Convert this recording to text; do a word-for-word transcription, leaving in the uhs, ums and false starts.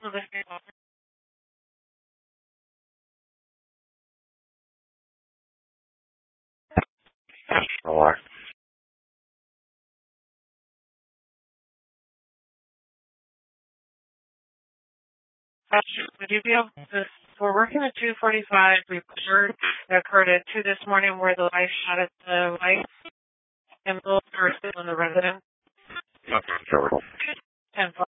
Or would you be able to, we're working at two forty-five report that occurred at two this morning where the light shot at the light and both are still in the residence. Okay, sure. ten